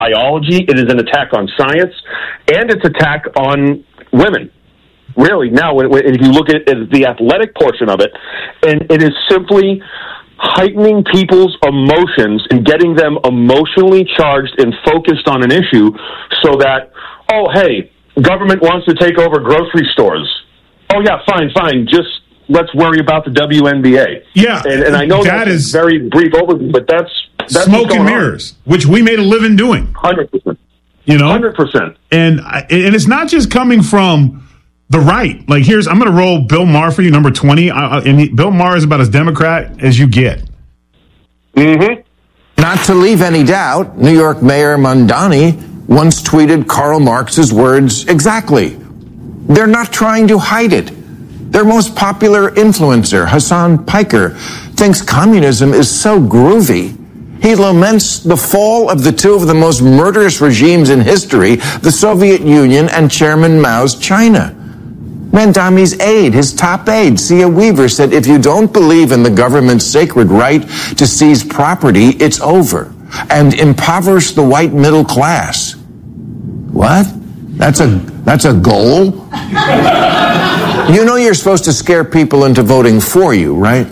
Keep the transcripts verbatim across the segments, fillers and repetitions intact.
biology. It is an attack on science, and it's an attack on women. Really, now, when, when, if you look at, at the athletic portion of it, and it is simply heightening people's emotions and getting them emotionally charged and focused on an issue so that, oh, hey, government wants to take over grocery stores. Oh, yeah, fine, fine. Just let's worry about the W N B A. Yeah. And, and I know that that's is a very brief overview, but that's, that's smoke and mirrors, on. Which we made a living doing. one hundred percent. You know? one hundred percent. And, and it's not just coming from the right. Like, here's, I'm going to roll Bill Maher for you, number twenty. Uh, and he, Bill Maher is about as Democrat as you get. Mm-hmm. Not to leave any doubt, New York Mayor Mamdani once tweeted Karl Marx's words exactly. They're not trying to hide it. Their most popular influencer, Hassan Piker, thinks communism is so groovy. He laments the fall of the two of the most murderous regimes in history, the Soviet Union and Chairman Mao's China. Mamdani's aide, his top aide, Sia Weaver, said, if you don't believe in the government's sacred right to seize property, it's over, and impoverish the white middle class. What? That's a, that's a goal? You know you're supposed to scare people into voting for you, right?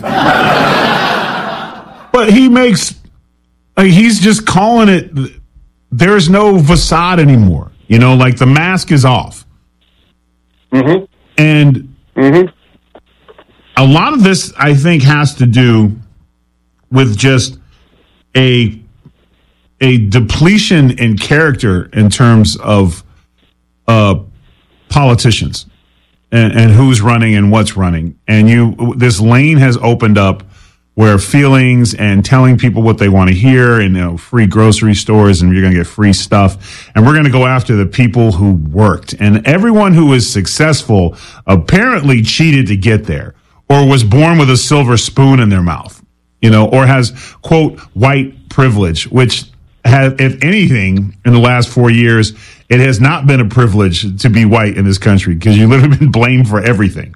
But he makes, uh, he's just calling it, there's no facade anymore. You know, like the mask is off. Mm-hmm. And mm-hmm. a lot of this, I think, has to do with just a a depletion in character in terms of uh, politicians and, and who's running and what's running. And you, this lane has opened up where feelings and telling people what they want to hear, and you know, free grocery stores, and you're going to get free stuff. And we're going to go after the people who worked. And everyone who was successful apparently cheated to get there, or was born with a silver spoon in their mouth, you know, or has, quote, white privilege, which has, if anything, in the last four years, it has not been a privilege to be white in this country, because you've literally been blamed for everything.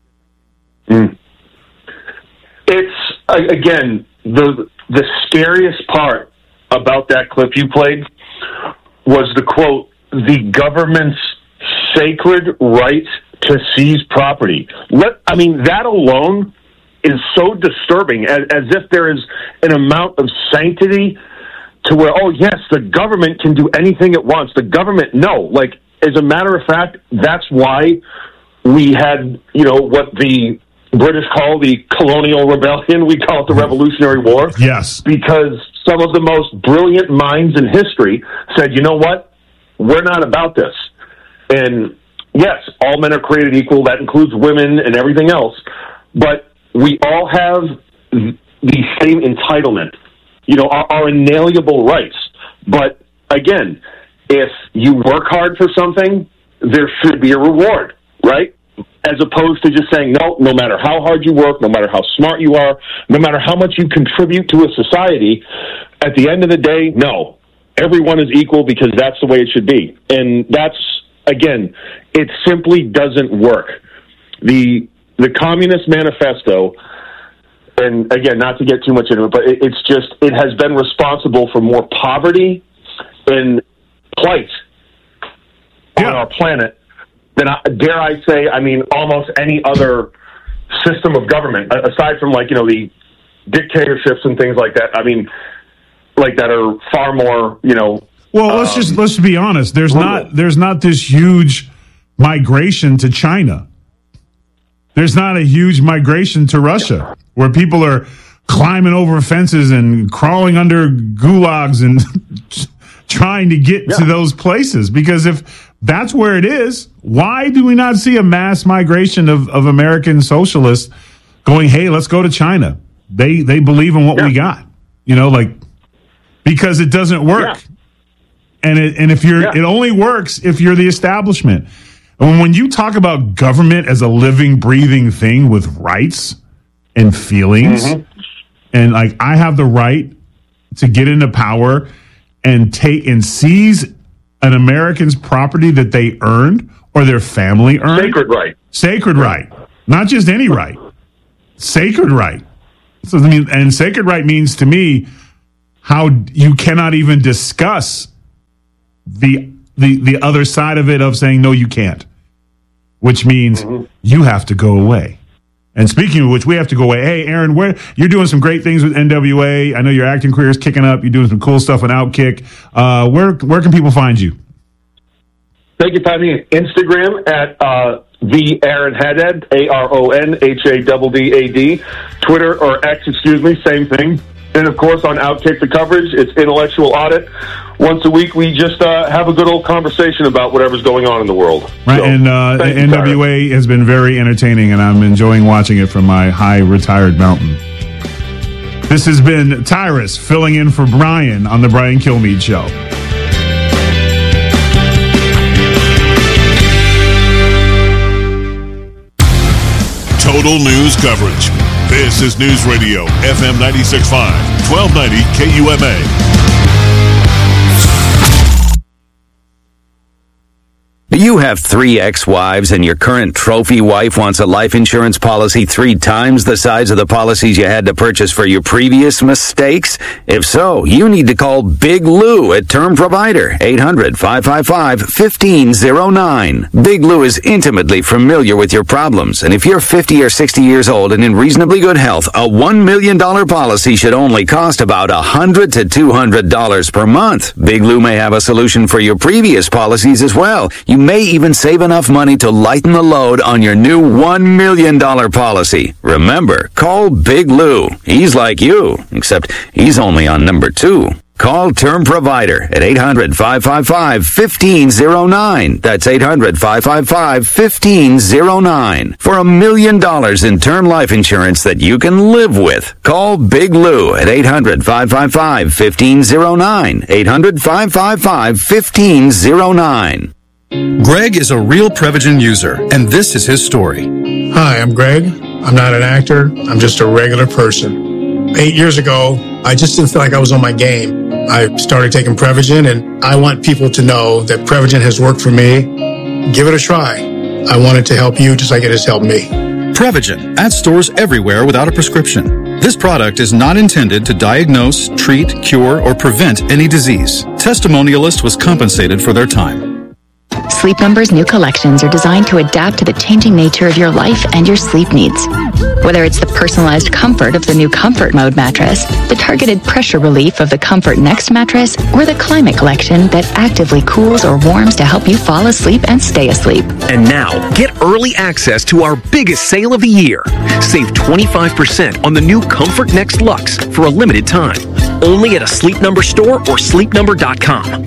Mm. It's, again, the the scariest part about that clip you played was the quote, the government's sacred right to seize property. Let, I mean, that alone is so disturbing, as, as if there is an amount of sanctity to where, oh, yes, the government can do anything it wants. The government, no. Like, as a matter of fact, that's why we had, you know, what the British call the colonial rebellion. We call it the Revolutionary War. Yes. Because some of the most brilliant minds in history said, you know what? We're not about this. And yes, all men are created equal. That includes women and everything else. But we all have the same entitlement, you know, our, our inalienable rights. But again, if you work hard for something, there should be a reward, right? As opposed to just saying, no, no matter how hard you work, no matter how smart you are, no matter how much you contribute to a society, at the end of the day, no, everyone is equal because that's the way it should be. And that's, again, it simply doesn't work. The the Communist Manifesto, and again, not to get too much into it, but it, it's just, it has been responsible for more poverty and plight yeah. on our planet than, dare I say, I mean, almost any other system of government, aside from, like, you know, the dictatorships and things like that. I mean, like, that are far more, you know. Well, let's um, just let's be honest. There's brutal. not there's not this huge migration to China. There's not a huge migration to Russia, where people are climbing over fences and crawling under gulags and trying to get yeah. to those places. Because if that's where it is, why do we not see a mass migration of, of American socialists going, hey, let's go to China? They they believe in what yeah. we got. You know, like, because it doesn't work. Yeah. And it, and if you're, yeah. it only works if you're the establishment. And when you talk about government as a living, breathing thing with rights and feelings, mm-hmm. and like, I have the right to get into power and take and seize an American's property that they earned or their family earned. Sacred right. Sacred right. Not just any right. Sacred right. So, I mean, and sacred right means to me how you cannot even discuss the the the other side of it of saying no, you can't, which means mm-hmm. you have to go away. And speaking of which, we have to go away. Hey, Aaron, where you're doing some great things with N W A. I know your acting career is kicking up. You're doing some cool stuff on Outkick. Uh, where where can people find you? Thank you, Patty. Instagram at uh, the Aaron Haddad, A R O N H A D D A D. Twitter or X, excuse me, same thing. And of course, on Outkick the coverage, it's Intellectual Audit. Once a week, we just uh, have a good old conversation about whatever's going on in the world. Right, so, and uh, N W A you, has been very entertaining, and I'm enjoying watching it from my high retired mountain. This has been Tyrus filling in for Brian on the Brian Kilmeade Show. Total news coverage. This is News Radio, F M ninety-six point five, twelve ninety K U M A. You have three ex-wives and your current trophy wife wants a life insurance policy three times the size of the policies you had to purchase for your previous mistakes? If so, you need to call Big Lou at Term Provider, eight hundred, five five five, one five zero nine. Big Lou is intimately familiar with your problems, and if you're fifty or sixty years old and in reasonably good health, a one million dollars policy should only cost about one hundred to two hundred dollars per month. Big Lou may have a solution for your previous policies as well. You may even save enough money to lighten the load on your new one million dollars policy. Remember, call Big Lou. He's like you, except he's only on number two. Call Term Provider at eight hundred, five five five, one five zero nine. That's eight hundred, five five five, one five zero nine. For a million dollars in term life insurance that you can live with. Call Big Lou at eight hundred, five five five, one five zero nine. eight hundred, five five five, one five zero nine. Greg is a real Prevagen user, and this is his story. Hi, I'm Greg. I'm not an actor. I'm just a regular person. Eight years ago, I just didn't feel like I was on my game. I started taking Prevagen, and I want people to know that Prevagen has worked for me. Give it a try. I want it to help you just like it has helped me. Prevagen, at stores everywhere without a prescription. This product is not intended to diagnose, treat, cure, or prevent any disease. Testimonialist was compensated for their time. Sleep Number's new collections are designed to adapt to the changing nature of your life and your sleep needs. Whether it's the personalized comfort of the new Comfort Mode mattress, the targeted pressure relief of the Comfort Next mattress, or the Climate Collection that actively cools or warms to help you fall asleep and stay asleep. And now, get early access to our biggest sale of the year. Save twenty-five percent on the new Comfort Next Luxe for a limited time. Only at a Sleep Number store or sleep number dot com.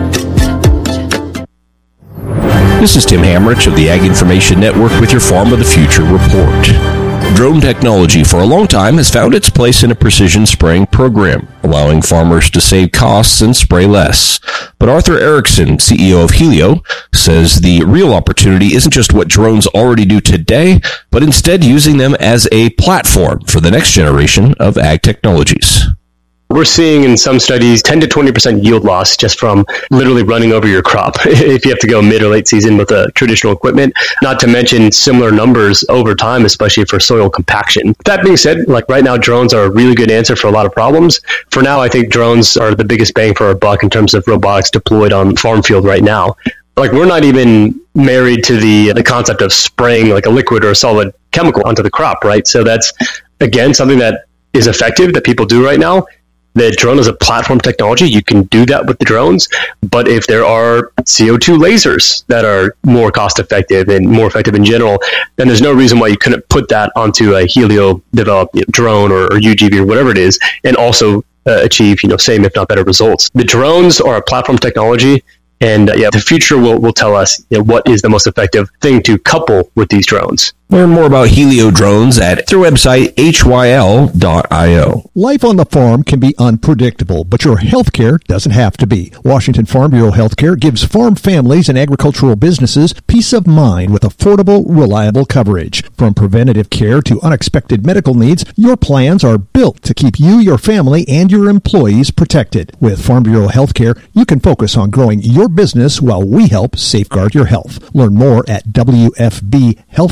This is Tim Hamrich of the Ag Information Network with your Farm of the Future report. Drone technology for a long time has found its place in a precision spraying program, allowing farmers to save costs and spray less. But Arthur Erickson, C E O of Helio, says the real opportunity isn't just what drones already do today, but instead using them as a platform for the next generation of ag technologies. We're seeing in some studies ten to twenty percent yield loss just from literally running over your crop if you have to go mid or late season with a traditional equipment, not to mention similar numbers over time, especially for soil compaction. That being said, like right now, drones are a really good answer for a lot of problems. For now, I think drones are the biggest bang for our buck in terms of robotics deployed on farm field right now. Like we're not even married to the the concept of spraying like a liquid or a solid chemical onto the crop, right? So that's, again, something that is effective that people do right now. The drone is a platform technology. You can do that with the drones. But if there are C O two lasers that are more cost effective and more effective in general, then there's no reason why you couldn't put that onto a Helio developed you know, drone or, or U G V or whatever it is and also uh, achieve, you know, same if not better results. The drones are a platform technology. And uh, yeah, the future will, will tell us you know, what is the most effective thing to couple with these drones. Learn more about Helio drones at their website, H Y L dot io. Life on the farm can be unpredictable, but your health care doesn't have to be. Washington Farm Bureau Healthcare gives farm families and agricultural businesses peace of mind with affordable, reliable coverage. From preventative care to unexpected medical needs, your plans are built to keep you, your family, and your employees protected. With Farm Bureau Healthcare, you can focus on growing your business while we help safeguard your health. Learn more at W F B healthcare dot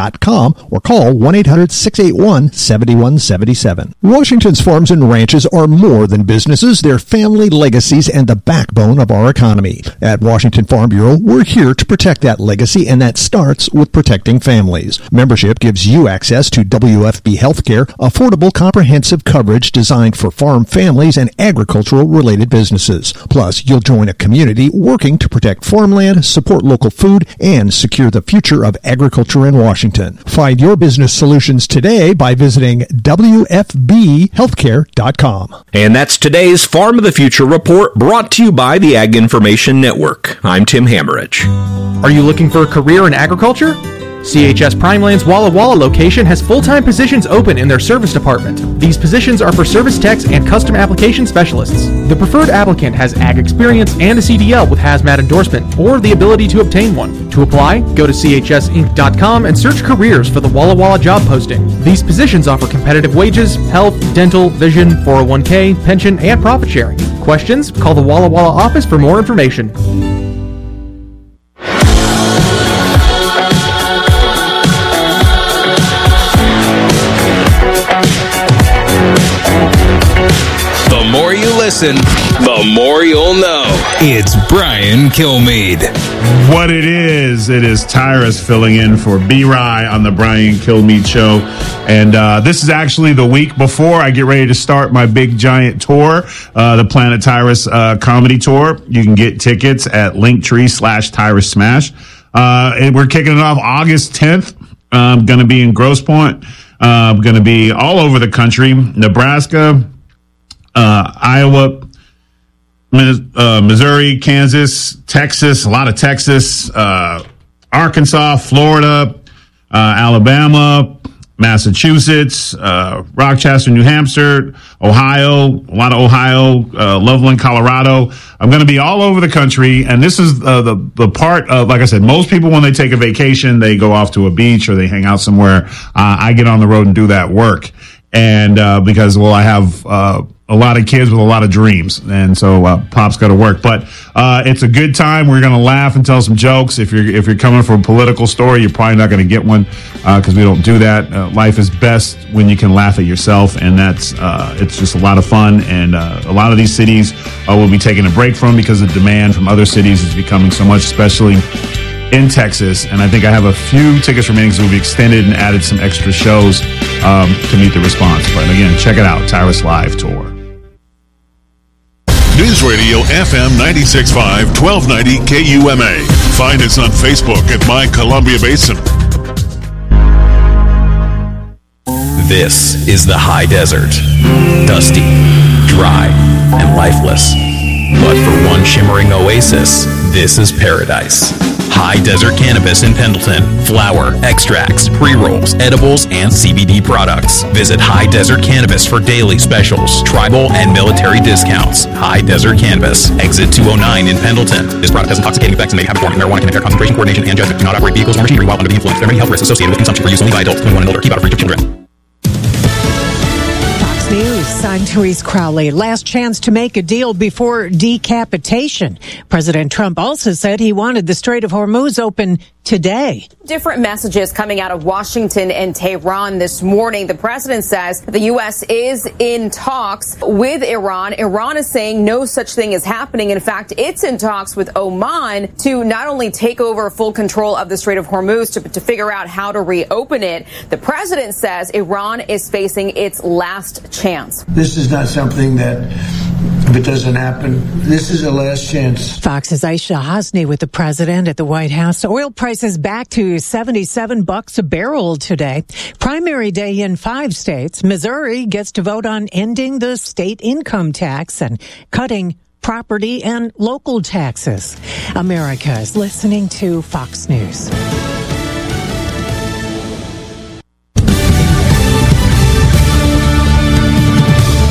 dot com or call one eight hundred six eight one seven one seven seven. Washington's farms and ranches are more than businesses. They're family legacies and the backbone of our economy. At Washington Farm Bureau, we're here to protect that legacy, and that starts with protecting families. Membership gives you access to W F B Healthcare, affordable comprehensive coverage designed for farm families and agricultural-related businesses. Plus, you'll join a community working to protect farmland, support local food, and secure the future of agriculture in Washington. Find your business solutions today by visiting W F B healthcare dot com. And that's today's Farm of the Future report, brought to you by the Ag Information Network. I'm Tim Hammerich. Are you looking for a career in agriculture? C H S Primeland's Walla Walla location has full-time positions open in their service department. These positions are for service techs and custom application specialists. The preferred applicant has ag experience and a C D L with hazmat endorsement or the ability to obtain one. To apply, go to C H S inc dot com and search careers for the Walla Walla job posting. These positions offer competitive wages, health, dental, vision, four oh one k, pension, and profit sharing. Questions? Call the Walla Walla office for more information. The more you listen, the more you'll know. It's Brian Kilmeade. What it is, it is Tyrus filling in for B-Rye on the Brian Kilmeade Show. And uh, this is actually the week before I get ready to start my big giant tour, uh, the Planet Tyrus uh, comedy tour. You can get tickets at Linktree slash Tyrus Smash. Uh, and we're kicking it off August tenth. I'm going to be in Grosse Pointe. I'm uh, going to be all over the country, Nebraska, Uh, Iowa, uh, Missouri, Kansas, Texas, a lot of Texas, uh, Arkansas, Florida, uh, Alabama, Massachusetts, uh, Rochester, New Hampshire, Ohio, a lot of Ohio, uh, Loveland, Colorado. I'm going to be all over the country. And this is uh, the, the part of, like I said, most people, when they take a vacation, they go off to a beach or they hang out somewhere. Uh, I get on the road and do that work. And, uh, because, well, I have, uh, a lot of kids with a lot of dreams. And so, uh, Pop's got to work, but, uh, it's a good time. We're going to laugh and tell some jokes. If you're, if you're coming for a political story, you're probably not going to get one, uh, cause we don't do that. Uh, life is best when you can laugh at yourself. And that's, uh, it's just a lot of fun. And, uh, a lot of these cities, uh, will be taking a break from because the demand from other cities is becoming so much, especially in Texas. And I think I have a few tickets remaining because we'll be extended and added some extra shows, um, to meet the response. But again, check it out. Tyrus Live Tour. News Radio F M ninety-six point five, twelve ninety K U M A. Find us on Facebook at My Columbia Basin. This is the high desert. Dusty, dry, and lifeless. But for one shimmering oasis, this is paradise. High Desert Cannabis in Pendleton. Flower, extracts, pre-rolls, edibles, and C B D products. Visit High Desert Cannabis for daily specials, tribal, and military discounts. High Desert Cannabis, exit two oh nine in Pendleton. This product has intoxicating effects and may have a form of marijuana can impair concentration, coordination, and judgment. Do not operate vehicles or machinery while under the influence. There may be health risks associated with consumption for use only by adults twenty-one and older. Keep out of reach of children. News. I'm Therese Crowley. Last chance to make a deal before decapitation. President Trump also said he wanted the Strait of Hormuz open today. Different messages coming out of Washington and Tehran this morning. The president says the U S is in talks with Iran. Iran is saying no such thing is happening. In fact, it's in talks with Oman to not only take over full control of the Strait of Hormuz, to, to figure out how to reopen it. The president says Iran is facing its last chance. This is not something that, if it doesn't happen, this is a last chance. Fox's Aisha Hasni with the president at the White House. Oil prices back to seventy-seven bucks a barrel today. Primary day in five states. Missouri gets to vote on ending the state income tax and cutting property and local taxes. America is listening to Fox News.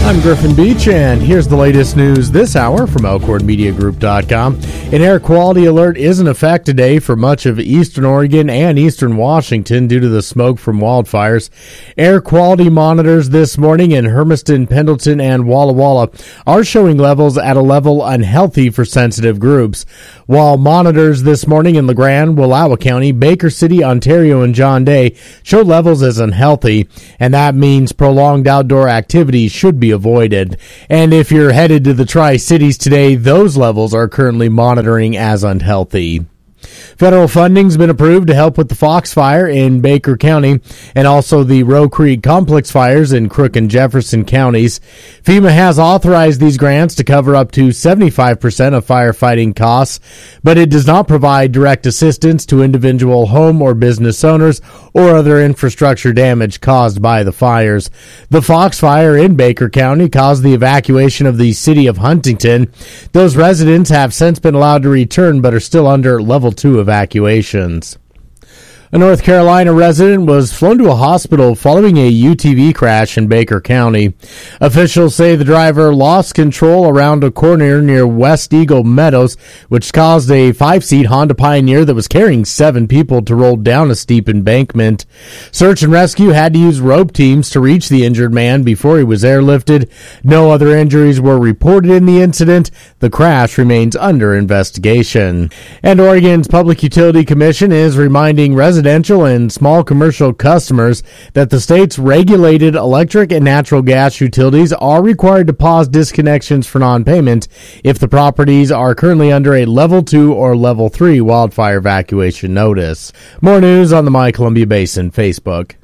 I'm Griffin Beach, and here's the latest news this hour from Elkhorn Media Group dot com. An air quality alert is in effect today for much of eastern Oregon and eastern Washington due to the smoke from wildfires. Air quality monitors this morning in Hermiston, Pendleton, and Walla Walla are showing levels at a level unhealthy for sensitive groups. While monitors this morning in LeGrand, Wallowa County, Baker City, Ontario, and John Day show levels as unhealthy, and that means prolonged outdoor activity should be avoided. And if you're headed to the Tri-Cities today, those levels are currently monitoring as unhealthy. Federal funding's been approved to help with the Fox Fire in Baker County and also the Roe Creek Complex fires in Crook and Jefferson counties. FEMA has authorized these grants to cover up to seventy-five percent of firefighting costs, but it does not provide direct assistance to individual home or business owners or other infrastructure damage caused by the fires. The Fox Fire in Baker County caused the evacuation of the city of Huntington. Those residents have since been allowed to return but are still under level two evacuations. A North Carolina resident was flown to a hospital following a U T V crash in Baker County. Officials say the driver lost control around a corner near West Eagle Meadows, which caused a five-seat Honda Pioneer that was carrying seven people to roll down a steep embankment. Search and rescue had to use rope teams to reach the injured man before he was airlifted. No other injuries were reported in the incident. The crash remains under investigation. And Oregon's Public Utility Commission is reminding residents Residential and small commercial customers that the state's regulated electric and natural gas utilities are required to pause disconnections for non-payment if the properties are currently under a level two or level three wildfire evacuation notice. More news on the My Columbia Basin Facebook.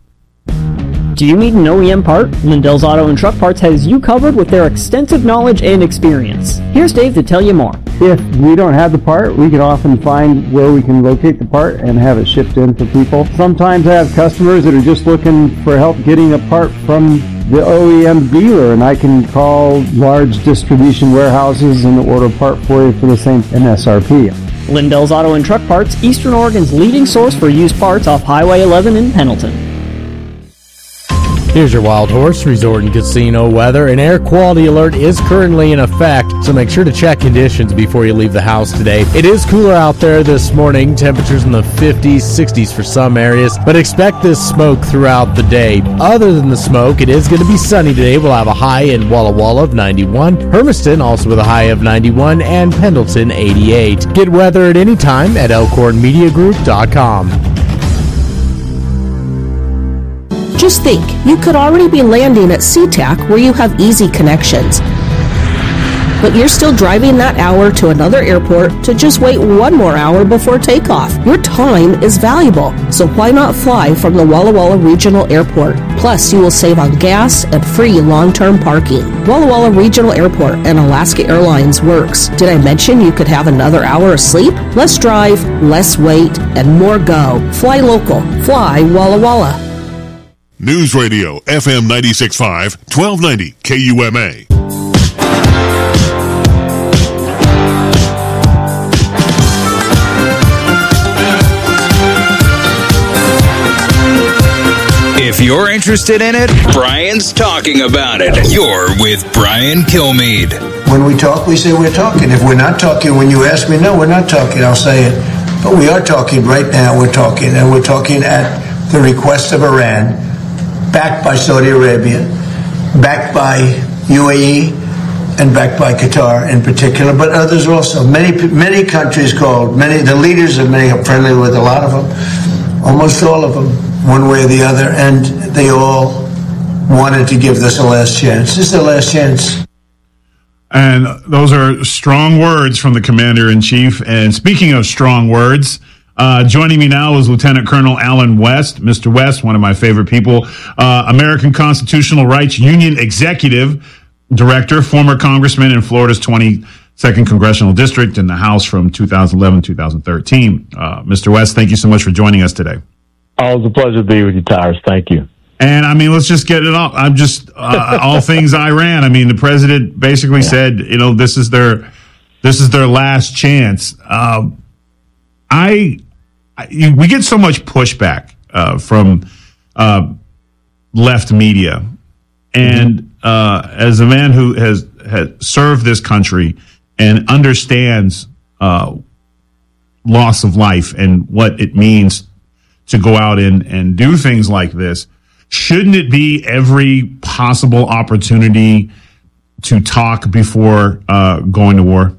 Do you need an O E M part? Lindell's Auto and Truck Parts has you covered with their extensive knowledge and experience. Here's Dave to tell you more. If we don't have the part, we can often find where we can locate the part and have it shipped in for people. Sometimes I have customers that are just looking for help getting a part from the O E M dealer, and I can call large distribution warehouses and order a part for you for the same M S R P. Lindell's Auto and Truck Parts, Eastern Oregon's leading source for used parts off Highway eleven in Pendleton. Here's your Wild Horse Resort and Casino weather. An air quality alert is currently in effect, so make sure to check conditions before you leave the house today. It is cooler out there this morning, temperatures in the fifties, sixties for some areas, but expect this smoke throughout the day. Other than the smoke, it is going to be sunny today. We'll have a high in Walla Walla of ninety-one, Hermiston also with a high of ninety-one, and Pendleton eighty-eight. Get weather at any time at Elkhorn Media Group dot com. Just think, you could already be landing at SeaTac where you have easy connections. But you're still driving that hour to another airport to just wait one more hour before takeoff. Your time is valuable, so why not fly from the Walla Walla Regional Airport? Plus, you will save on gas and free long-term parking. Walla Walla Regional Airport and Alaska Airlines works. Did I mention you could have another hour of sleep? Less drive, less wait, and more go. Fly local. Fly Walla Walla. News Radio, F M ninety-six point five, twelve ninety K U M A. If you're interested in it, Brian's talking about it. You're with Brian Kilmeade. When we talk, we say we're talking. If we're not talking, when you ask me, no, we're not talking, I'll say it. But we are talking right now. We're talking, and we're talking at the request of Iran, backed by Saudi Arabia, backed by U A E, and backed by Qatar in particular, but others also. Many many countries called, many the leaders of many are friendly with a lot of them, almost all of them, one way or the other, and they all wanted to give this a last chance. This is the last chance. And those are strong words from the Commander-in-Chief. And speaking of strong words, uh, joining me now is Lieutenant Colonel Alan West. Mister West, one of my favorite people, uh, American Constitutional Rights Union Executive Director, former Congressman in Florida's twenty-second Congressional District in the House from two thousand eleven to two thousand thirteen. Uh, Mister West, thank you so much for joining us today. Always a pleasure to be with you, Tyrus. Thank you. And, I mean, let's just get it up. I'm just, uh, all things Iran. I mean, the president basically yeah. said, you know, this is their, this is their last chance. Uh, I, I, we get so much pushback, uh, from, uh, left media. And uh, as a man who has, has served this country and understands uh, loss of life and what it means to go out and, and do things like this, shouldn't it be every possible opportunity to talk before uh, going to war?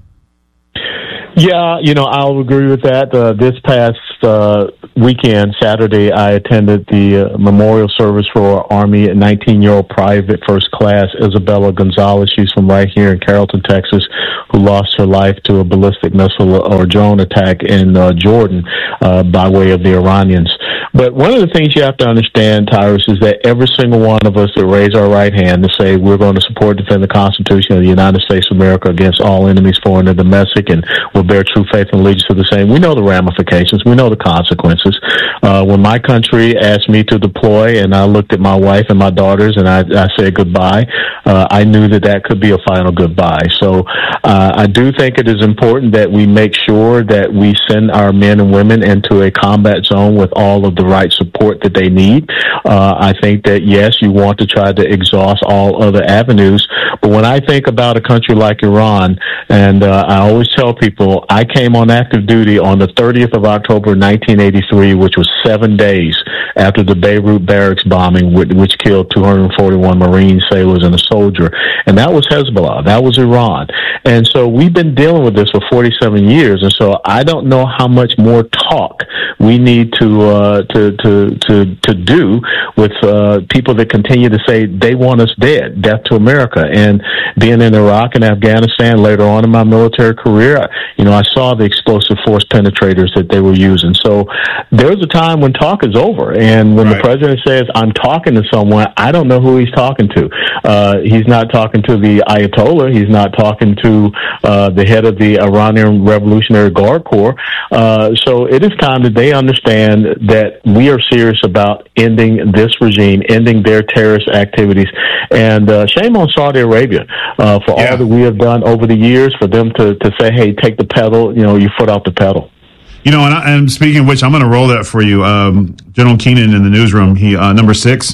Yeah, you know, I'll agree with that. Uh, this past uh, weekend, Saturday, I attended the uh, memorial service for Army nineteen-year-old Private First Class Isabella Gonzalez. She's from right here in Carrollton, Texas, who lost her life to a ballistic missile or drone attack in uh, Jordan uh, by way of the Iranians. But one of the things you have to understand, Tyrus, is that every single one of us that raise our right hand to say we're going to support and defend the Constitution of the United States of America against all enemies, foreign and domestic, and will bear true faith and allegiance to the same. We know the ramifications. We know the consequences. Uh, when my country asked me to deploy and I looked at my wife and my daughters and I, I said goodbye, uh, I knew that that could be a final goodbye. So uh, I do think it is important that we make sure that we send our men and women into a combat zone with all of the right support that they need. Uh, I think that, yes, you want to try to exhaust all other avenues. But when I think about a country like Iran, and uh, I always tell people, I came on active duty on the thirtieth of October, nineteen eighty-three, which was seven days after the Beirut barracks bombing, which killed two hundred forty-one Marine sailors and a soldier. And that was Hezbollah. That was Iran. And so we've been dealing with this for forty-seven years. And so I don't know how much more talk we need to uh, to, to to to do with uh, people that continue to say they want us dead, death to America. And being in Iraq and Afghanistan later on in my military career, you know, I saw the explosive force penetrators that they were using. So there's a time when talk is over. And when right. the president says, I'm talking to someone, I don't know who he's talking to. Uh, he's not talking to the Ayatollah. He's not talking to uh, the head of the Iranian Revolutionary Guard Corps. Uh, so it is time that they understand that we are serious about ending this regime, ending their terrorist activities. And uh, shame on Saudi Arabia uh, for yeah. all that we have done over the years, for them to, to say, hey, take the pedal, you know, your foot off the pedal. You know, and, I, and speaking of which, I'm going to roll that for you. Um, General Keenan in the newsroom, he uh, number six.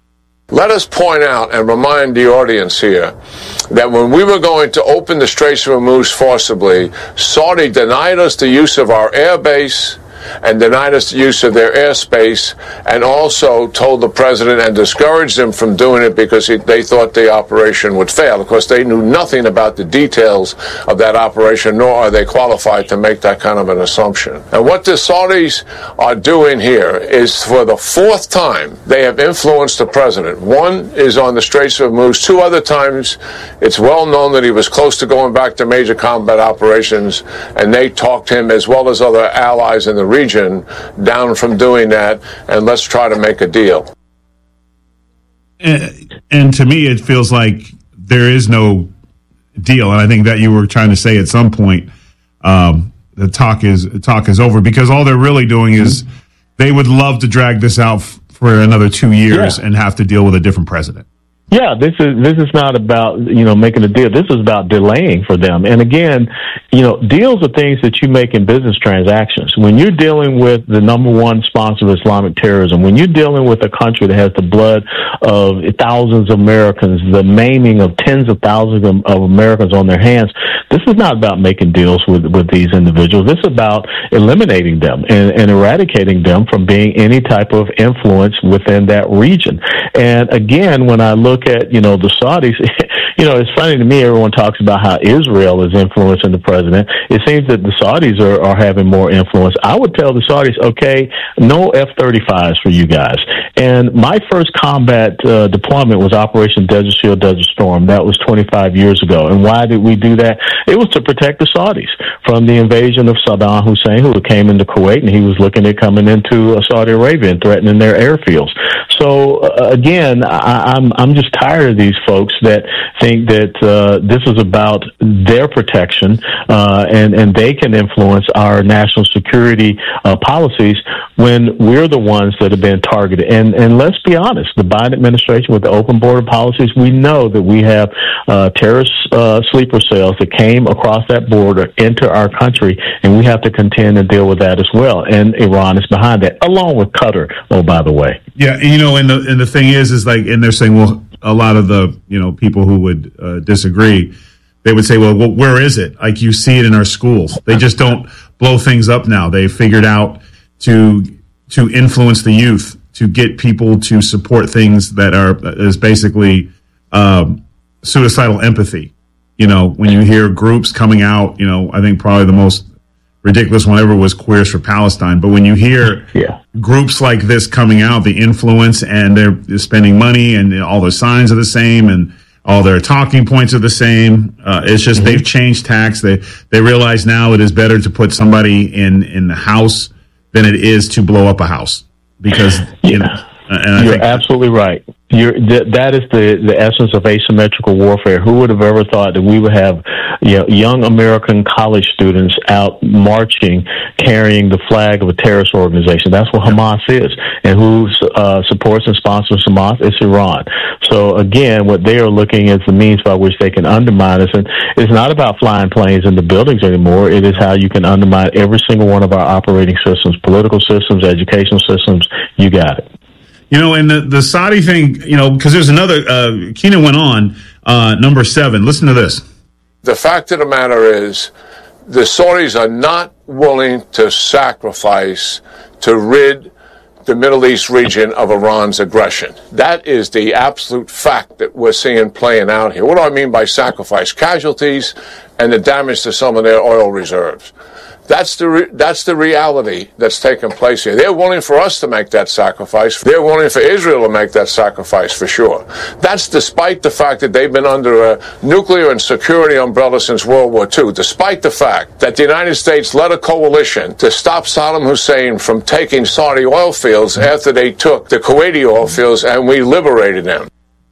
Let us point out and remind the audience here that when we were going to open the Straits of Hormuz forcibly, Saudi denied us the use of our air base and denied us the use of their airspace, and also told the president and discouraged him from doing it because he, they thought the operation would fail. Of course, they knew nothing about the details of that operation, nor are they qualified to make that kind of an assumption. And what the Saudis are doing here is, for the fourth time, they have influenced the president. One is on the Straits of Hormuz. Two other times, it's well known that he was close to going back to major combat operations, and they talked him, as well as other allies in the region, down from doing that, and let's try to make a deal. And, and to me, it feels like there is no deal, and I think that you were trying to say at some point um, the talk is talk is over, because all they're really doing is they would love to drag this out f- for another two years yeah. and have to deal with a different president. Yeah, this is this is not about, you know, making a deal. This is about delaying for them. And again, you know, deals are things that you make in business transactions. When you're dealing with the number one sponsor of Islamic terrorism, when you're dealing with a country that has the blood of thousands of Americans, the maiming of tens of thousands of, of Americans on their hands, this is not about making deals with, with these individuals. This is about eliminating them and, and eradicating them from being any type of influence within that region. And again, when I look at, you know, the Saudis, you know, it's funny to me, everyone talks about how Israel is influencing the president. It seems that the Saudis are, are having more influence. I would tell the Saudis, okay, no F thirty-fives for you guys. And my first combat uh, deployment was Operation Desert Shield, Desert Storm. That was twenty-five years ago. And why did we do that? It was to protect the Saudis from the invasion of Saddam Hussein, who came into Kuwait, and he was looking at coming into uh, Saudi Arabia and threatening their airfields. So uh, again, I, I'm I'm just tired of these folks that think that uh, this is about their protection uh, and and they can influence our national security uh, policies when we're the ones that have been targeted. And and let's be honest, the Biden administration with the open border policies, we know that we have uh, terrorist uh, sleeper cells that came across that border into our country, and we have to contend and deal with that as well. And Iran is behind that, along with Qatar. Oh, by the way. Yeah, you know, and the and the thing is, is like, and they're saying, well, a lot of the, you know, people who would uh, disagree, they would say, well, well, where is it? Like, you see it in our schools. They just don't blow things up now. They figured out to to influence the youth, to get people to support things that are is basically um, suicidal empathy. You know, when you hear groups coming out, you know, I think probably the most ridiculous one ever was Queers for Palestine. But when you hear yeah. groups like this coming out, the influence, and they're spending money, and all the signs are the same, and all their talking points are the same. Uh, it's just mm-hmm. they've changed tacks. They they realize now it is better to put somebody in, in the house than it is to blow up a house. Because, you know, and I You're think absolutely right. You're, th- that is the, the essence of asymmetrical warfare. Who would have ever thought that we would have, you know, young American college students out marching, carrying the flag of a terrorist organization? That's what Hamas is. And who uh, supports and sponsors Hamas? It's Iran. So, again, what they are looking is the means by which they can undermine us. And it's not about flying planes into buildings anymore. It is how you can undermine every single one of our operating systems, political systems, educational systems. You got it. You know, and the, the Saudi thing, you know, because there's another, uh, Keenan went on, uh, number seven. Listen to this. The fact of the matter is, the Saudis are not willing to sacrifice to rid the Middle East region of Iran's aggression. That is the absolute fact that we're seeing playing out here. What do I mean by sacrifice? Casualties and the damage to some of their oil reserves. That's the re- that's the reality that's taking place here. They're willing for us to make that sacrifice. They're willing for Israel to make that sacrifice, for sure. That's despite the fact that they've been under a nuclear and security umbrella since World War Two, despite the fact that the United States led a coalition to stop Saddam Hussein from taking Saudi oil fields after they took the Kuwaiti oil fields, and we liberated them.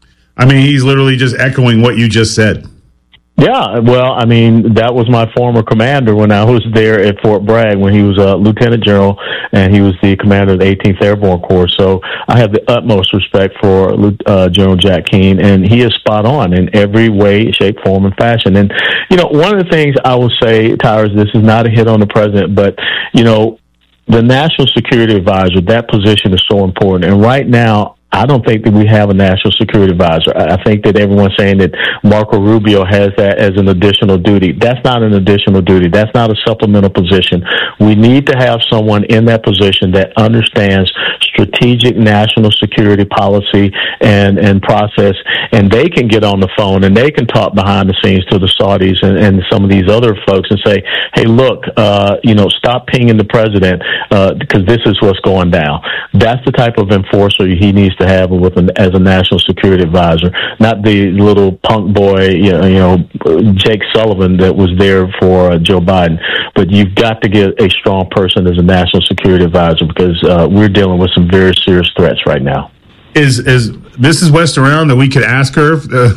I mean, he's literally just echoing what you just said. Yeah, well, I mean, that was my former commander when I was there at Fort Bragg, when he was a lieutenant general and he was the commander of the eighteenth Airborne Corps. So I have the utmost respect for uh, General Jack Keane, and he is spot on in every way, shape, form, and fashion. And, you know, one of the things I will say, Tyrus, this is not a hit on the president, but, you know, the National Security Advisor, that position is so important. And right now, I don't think that we have a national security advisor. I think that everyone's saying that Marco Rubio has that as an additional duty. That's not an additional duty. That's not a supplemental position. We need to have someone in that position that understands strategic national security policy and, and process, and they can get on the phone and they can talk behind the scenes to the Saudis and, and some of these other folks and say, hey, look, uh, you know, stop pinging the president uh, because this is what's going down. That's the type of enforcer he needs to have with an, as a national security advisor, not the little punk boy, you know, you know, Jake Sullivan that was there for uh, Joe Biden. But you've got to get a strong person as a national security advisor because uh, we're dealing with some very serious threats right now. Is is Missus West around that we could ask her if, uh,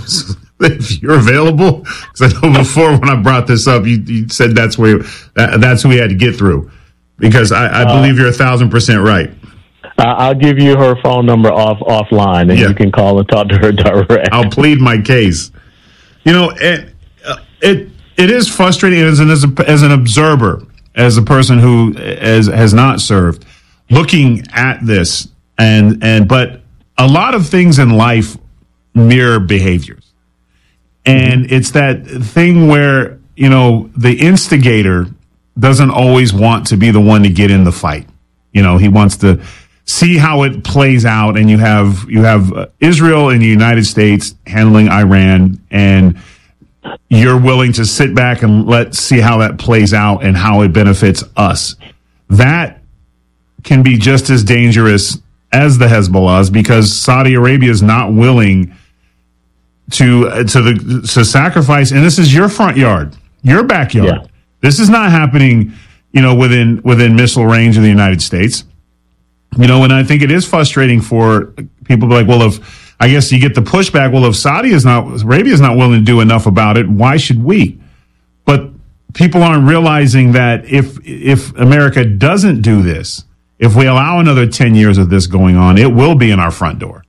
if you're available? Because I know before when I brought this up, you, you said that's where that, that's who we had to get through. Because I, I believe uh, you're a thousand percent right. I'll give you her phone number off offline, and yeah. you can call and talk to her direct. I'll plead my case. You know, it it it is frustrating as an as, a, as an observer, as a person who has has not served, looking at this, and and but a lot of things in life mirror behaviors, and mm-hmm. it's that thing where, you know, the instigator doesn't always want to be the one to get in the fight. You know, he wants to see how it plays out, and you have you have uh, Israel and the United States handling Iran, and you're willing to sit back and let's see how that plays out and how it benefits us. That can be just as dangerous as the Hezbollah's, because Saudi Arabia is not willing to uh, to the to sacrifice, and this is your front yard, your backyard. Yeah. This is not happening, you know, within within missile range of the United States. You know, and I think it is frustrating for people to be like, well, if I guess you get the pushback, well, if Saudi is not, Arabia is not willing to do enough about it, why should we? But people aren't realizing that if if America doesn't do this, if we allow another ten years of this going on, it will be in our front door.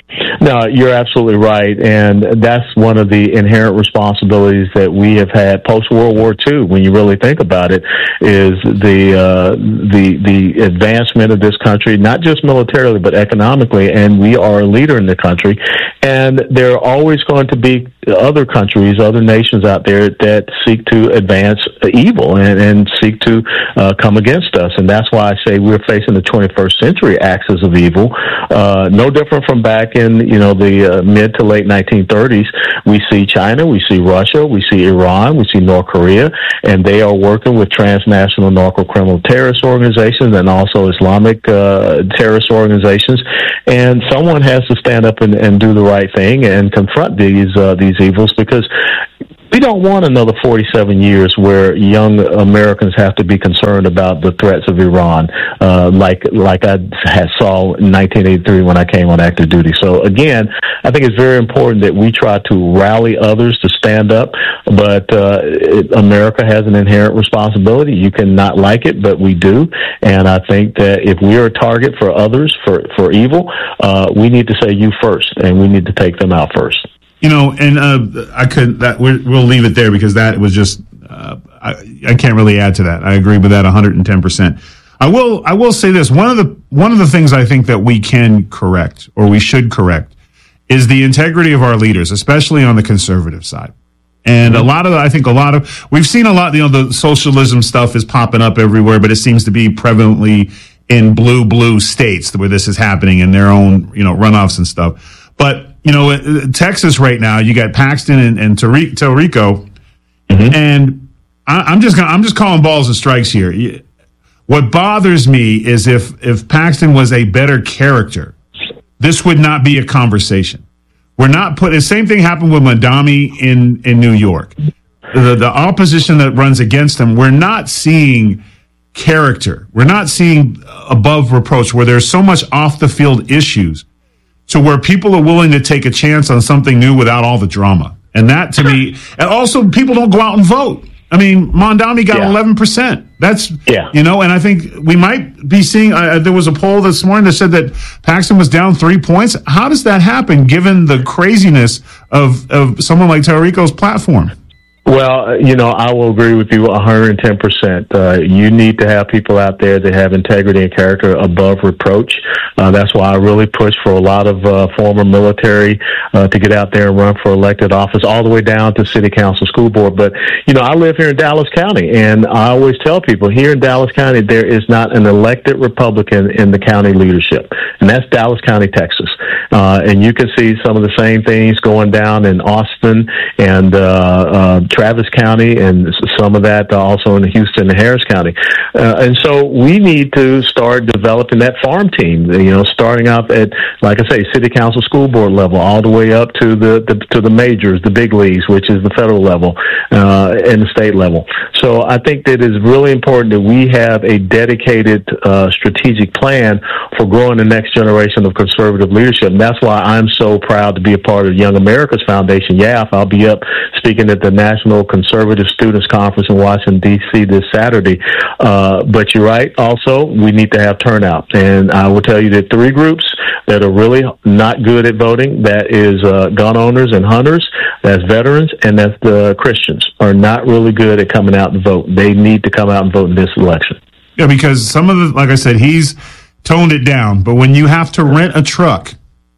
No, you're absolutely right, and that's one of the inherent responsibilities that we have had post World War Two. When you really think about it, is the uh, the the advancement of this country, not just militarily but economically, and we are a leader in the country. And there are always going to be other countries, other nations out there that seek to advance evil and, and seek to uh, come against us. And that's why I say we're facing the twenty-first century axis of evil, uh, no different from back in, you know, the uh, mid to late nineteen thirties. We see China, we see Russia, we see Iran, we see North Korea, and they are working with transnational narco-criminal terrorist organizations and also Islamic uh, terrorist organizations. And someone has to stand up and, and do the right thing and confront these uh, these evils, because we don't want another forty-seven years where young Americans have to be concerned about the threats of Iran, uh, like like I had saw in nineteen eighty-three when I came on active duty. So again, I think it's very important that we try to rally others to stand up, but uh, it, America has an inherent responsibility. You cannot like it, but we do. And I think that if we are a target for others, for, for evil, uh, we need to say you first, and we need to take them out first. You know, and uh, I could that we're, we'll leave it there, because that was just uh, I, I can't really add to that. I agree with that one hundred ten percent. I will I will say this: one of the one of the things I think that we can correct, or we should correct, is the integrity of our leaders, especially on the conservative side. And a lot of I think a lot of we've seen a lot. You know, the socialism stuff is popping up everywhere, but it seems to be prevalently in blue blue states where this is happening in their own, you know, runoffs and stuff. But you know, Texas right now, you got Paxton and, and Tariq, Tarico, mm-hmm. and I, I'm just gonna, I'm just calling balls and strikes here. What bothers me is if if Paxton was a better character, this would not be a conversation. We're not put. The same thing happened with Madami in in New York. The the opposition that runs against him, we're not seeing character. We're not seeing above reproach, where there's so much off the field issues, to where people are willing to take a chance on something new without all the drama. And that, to me, and also people don't go out and vote. I mean, Mondami got yeah. eleven percent. That's, yeah. you know, and I think we might be seeing, uh, there was a poll this morning that said that Paxton was down three points. How does that happen, given the craziness of, of someone like Tarico's platform? Well, you know, I will agree with you one hundred ten percent. Uh, you need to have people out there that have integrity and character above reproach. Uh, that's why I really push for a lot of uh, former military uh, to get out there and run for elected office, all the way down to city council, school board. But, you know, I live here in Dallas County, and I always tell people here in Dallas County, there is not an elected Republican in the county leadership, and that's Dallas County, Texas. Uh, and you can see some of the same things going down in Austin and uh, uh, Travis County, and some of that also in Houston and Harris County. Uh, and so we need to start developing that farm team, you know, starting out at, like I say, city council, school board level, all the way up to the, the to the majors, the big leagues, which is the federal level, uh, and the state level. So I think that it's really important that we have a dedicated uh, strategic plan for growing the next generation of conservative leadership. And that's why I'm so proud to be a part of Young America's Foundation, Y A F. I'll be up speaking at the National Conservative Students Conference in Washington, D C this Saturday. Uh, but you're right. Also, we need to have turnout. And I will tell you that three groups that are really not good at voting, that is uh, gun owners and hunters, that's veterans, and that's the Christians, are not really good at coming out and vote. They need to come out and vote in this election. Yeah, because some of the, like I said, he's toned it down. But when you have to rent a truck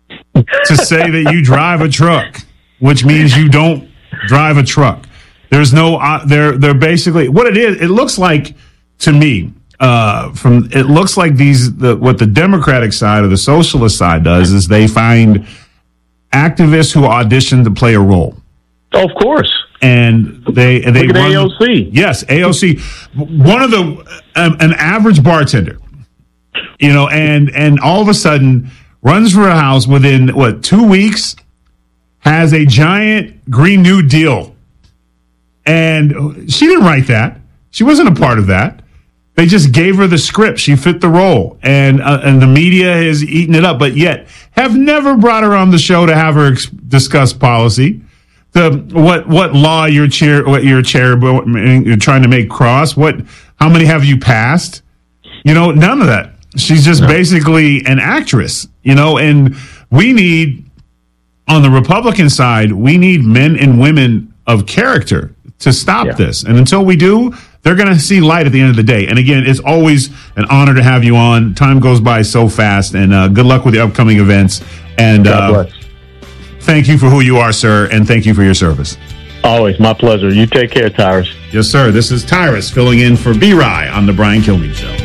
to say that you drive a truck, which means you don't drive a truck, there's no, uh, they're, they're basically, what it is, it looks like, to me, uh, from, it looks like these, the, what the Democratic side or the socialist side does is they find activists who audition to play a role. Oh, of course. And they, they Look at run, A O C. Yes, A O C. One of the, um, an average bartender, you know, and, and all of a sudden runs for a house within, what, two weeks, has a giant Green New Deal. And she didn't write that. She wasn't a part of that. They just gave her the script. She fit the role. And uh, and the media has eaten it up, but yet have never brought her on the show to have her ex- discuss policy. The what what law your chair what your chair you're trying to make cross. What how many have you passed? You know, none of that. She's just no. basically an actress, you know, and we need, on the Republican side, we need men and women of character to stop Yeah. this. And until we do, they're going to see light at the end of the day. And again, it's always an honor to have you on. Time goes by so fast, and uh, good luck with the upcoming events. And God uh, bless. thank you for who you are, sir, and thank you for your service. Always my pleasure. You take care, Tyrus. Yes, sir. This is Tyrus filling in for B-Rye on the Brian Kilmeade Show.